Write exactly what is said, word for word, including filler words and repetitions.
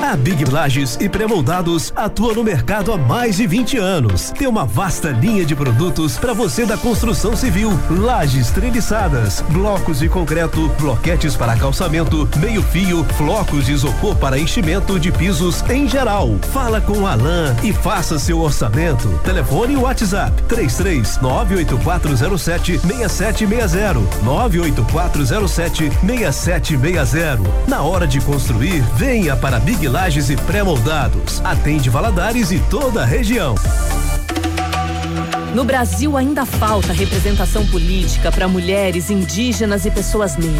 A Big Lages e Pré-Moldados atua no mercado há mais de vinte anos. Tem uma vasta linha de produtos para você da construção civil. Lajes treliçadas, blocos de concreto, bloquetes para calçamento, meio-fio, flocos de isopor para enchimento de pisos em geral. Fala com o Alain e faça seu orçamento. Telefone e WhatsApp três três nove oito quatro zero sete seis sete seis zero nove oito quatro zero sete seis sete seis zero. Na hora de construir, venha para Big Lages e Pré-Moldados. Atende Valadares e toda a região. No Brasil ainda falta representação política para mulheres, indígenas e pessoas negras.